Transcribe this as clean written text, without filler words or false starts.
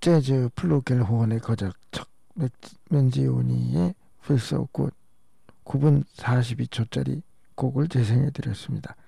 재즈 플루겔호원의 거저척 맨지오니의 필소 굿 9분 42초짜리 곡을 재생해 드렸습니다.